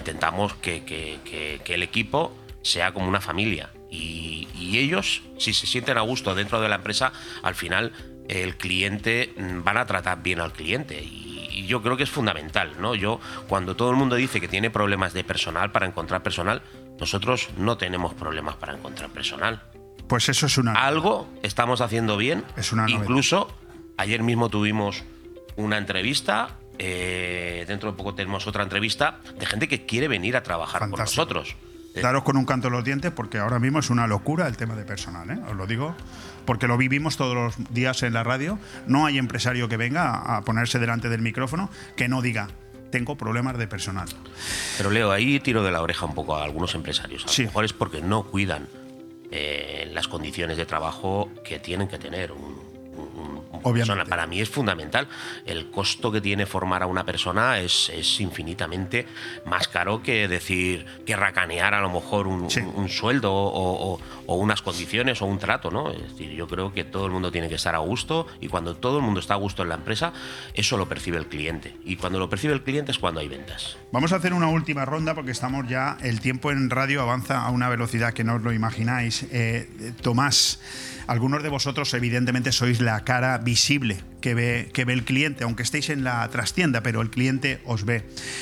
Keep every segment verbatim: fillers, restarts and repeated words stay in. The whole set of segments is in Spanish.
intentamos que, que, que, que el equipo sea como una familia. Y, y ellos, si se sienten a gusto dentro de la empresa, al final el cliente, van a tratar bien al cliente. Y, y yo creo que es fundamental, ¿no? Yo, cuando todo el mundo dice que tiene problemas de personal para encontrar personal, nosotros no tenemos problemas para encontrar personal. Pues eso es una... Algo estamos haciendo bien. Es una novedad. Incluso ayer mismo tuvimos una entrevista, eh, dentro de poco tenemos otra entrevista de gente que quiere venir a trabajar Fantástico. con nosotros. Daros con un canto en los dientes, porque ahora mismo es una locura el tema de personal, ¿eh? Os lo digo porque lo vivimos todos los días en la radio. No hay empresario que venga a ponerse delante del micrófono que no diga: tengo problemas de personal. Pero Leo, ahí tiro de la oreja un poco a algunos empresarios. A sí. lo mejor es porque no cuidan eh, las condiciones de trabajo que tienen que tener un, un, un persona. Para mí es fundamental. El costo que tiene formar a una persona es, es infinitamente más caro que decir, que racanear a lo mejor un, sí. un, un sueldo o, o, o unas condiciones o un trato, ¿no? Es decir, yo creo que todo el mundo tiene que estar a gusto, y cuando todo el mundo está a gusto en la empresa, eso lo percibe el cliente. Y cuando lo percibe el cliente es cuando hay ventas. Vamos a hacer una última ronda porque estamos ya, el tiempo en radio avanza a una velocidad que no os lo imagináis. Eh, Tomás, algunos de vosotros evidentemente sois la cara visible que ve, que ve el cliente, aunque estéis en la trastienda, pero el cliente os ve.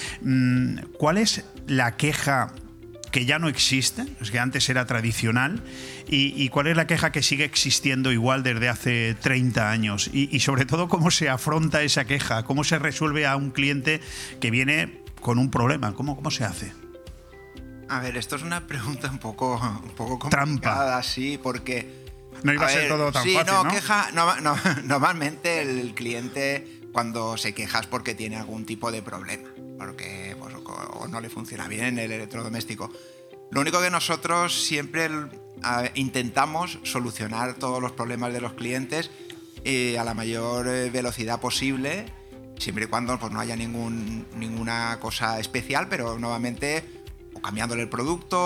¿Cuál es la queja que ya no existe, es que antes era tradicional, y, y cuál es la queja que sigue existiendo igual desde hace treinta años? Y, y sobre todo, ¿cómo se afronta esa queja? ¿Cómo se resuelve a un cliente que viene con un problema? ¿Cómo, cómo se hace? A ver, esto es una pregunta un poco, un poco complicada, Trampa. Sí, porque... No iba a, a ser ver, todo tan sí, fácil, no, ¿no? Queja, no, no, normalmente el cliente, cuando se queja, es porque tiene algún tipo de problema, porque pues, o, o no le funciona bien el electrodoméstico. Lo único que nosotros siempre a, intentamos solucionar todos los problemas de los clientes eh, a la mayor velocidad posible, siempre y cuando pues, no haya ningún, ninguna cosa especial, pero nuevamente o cambiándole el producto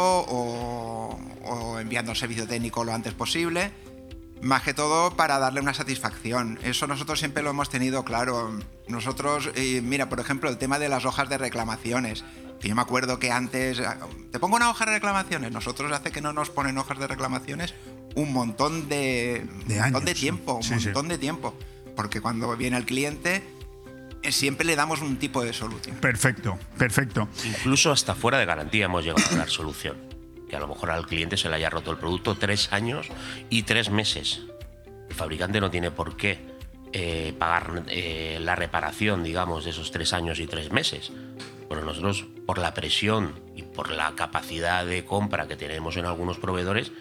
o, o enviando el servicio técnico lo antes posible. Más que todo para darle una satisfacción. Eso nosotros siempre lo hemos tenido claro. Nosotros, eh, mira, por ejemplo, el tema de las hojas de reclamaciones. Que yo me acuerdo que antes, te pongo una hoja de reclamaciones. Nosotros hace que no nos ponen hojas de reclamaciones un montón de, de, un años, montón de tiempo, sí, un sí. montón de tiempo. Porque cuando viene el cliente, siempre le damos un tipo de solución. Perfecto, perfecto. Incluso hasta fuera de garantía hemos llegado a dar solución. Que a lo mejor al cliente se le haya roto el producto tres años y tres meses. El fabricante no tiene por qué eh, pagar eh, la reparación, digamos, de esos tres años y tres meses. Pero nosotros, por la presión y por la capacidad de compra que tenemos en algunos proveedores,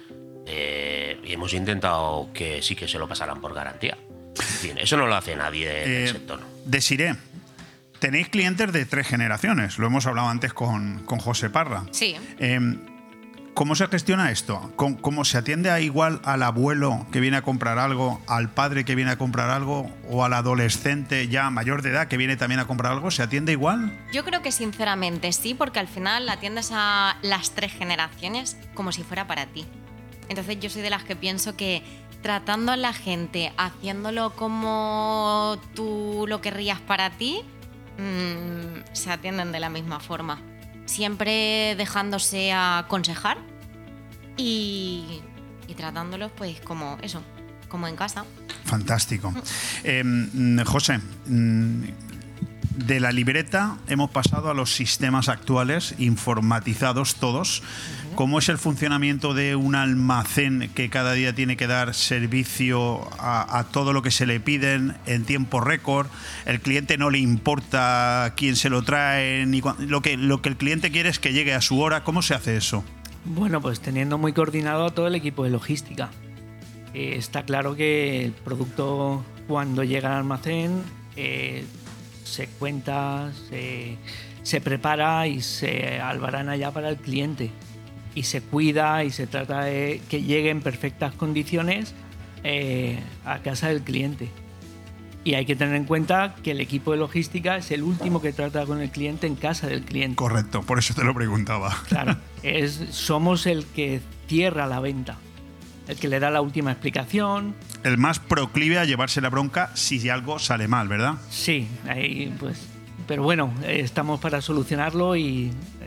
eh, hemos intentado que sí que se lo pasaran por garantía. Bien, eso no lo hace nadie del eh, sector. Desiré, tenéis clientes de tres generaciones. Lo hemos hablado antes con, con José Parra. Sí. Eh, ¿Cómo se gestiona esto? ¿Cómo, ¿Cómo se atiende a igual al abuelo que viene a comprar algo, al padre que viene a comprar algo o al adolescente ya mayor de edad que viene también a comprar algo? ¿Se atiende igual? Yo creo que sinceramente sí, porque al final atiendes a las tres generaciones como si fuera para ti. Entonces yo soy de las que pienso que tratando a la gente, haciéndolo como tú lo querrías para ti, mmm, se atienden de la misma forma. Siempre dejándose aconsejar y, y tratándolos pues como eso, como en casa. Fantástico. Eh, José, de la libreta hemos pasado a los sistemas actuales, informatizados todos. ¿Cómo es el funcionamiento de un almacén que cada día tiene que dar servicio a, a todo lo que se le piden en tiempo récord? El cliente no le importa quién se lo trae, ni lo que, lo que el cliente quiere es que llegue a su hora. ¿Cómo se hace eso? Bueno, pues teniendo muy coordinado a todo el equipo de logística. Eh, está claro que el producto cuando llega al almacén eh, se cuenta, se, se prepara y se albarana ya para el cliente. Y se cuida y se trata de que llegue en perfectas condiciones eh, a casa del cliente. Y hay que tener en cuenta que el equipo de logística es el último que trata con el cliente en casa del cliente. Correcto, por eso te lo preguntaba. Claro, es, somos el que cierra la venta, el que le da la última explicación. El más proclive a llevarse la bronca si algo sale mal, ¿verdad? Sí, ahí pues... Pero bueno, estamos para solucionarlo y